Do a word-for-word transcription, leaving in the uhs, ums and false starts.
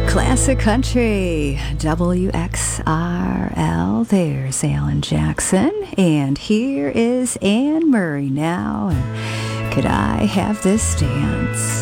Classic Country, W X R L. There's Alan Jackson. And here is Anne Murray now. And Could I Have This Dance?